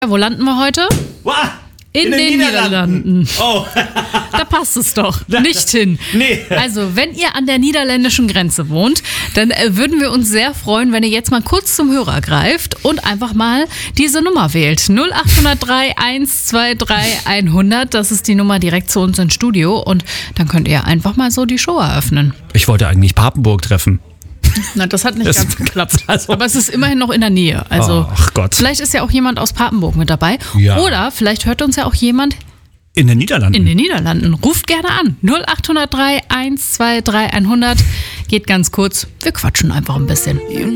Wo landen wir heute? In den Niederlanden. Oh. Da passt es doch nicht hin. Nee. Also, wenn ihr an der niederländischen Grenze wohnt, dann würden wir uns sehr freuen, wenn ihr jetzt mal kurz zum Hörer greift und einfach mal diese Nummer wählt. 0803 123 100. Das ist die Nummer direkt zu uns ins Studio. Und dann könnt ihr einfach mal so die Show eröffnen. Ich wollte eigentlich Papenburg treffen. Na, das hat nicht ganz geklappt. Aber es ist immerhin noch in der Nähe. Also, ach Gott. Vielleicht ist ja auch jemand aus Papenburg mit dabei. Ja. Oder vielleicht hört uns ja auch jemand in den Niederlanden. in den Niederlanden. Ruft gerne an. 0803 123 100. Geht ganz kurz. Wir quatschen einfach ein bisschen.